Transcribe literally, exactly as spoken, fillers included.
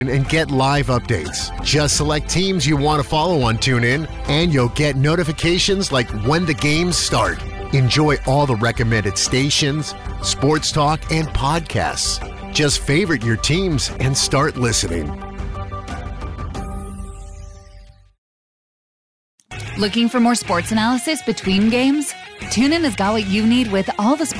and get live updates. Just select teams you want to follow on TuneIn, and you'll get notifications like when the games start. Enjoy all the recommended stations, sports talk, and podcasts. Just favorite your teams and start listening. Looking for more sports analysis between games? TuneIn has got what you need with all the sports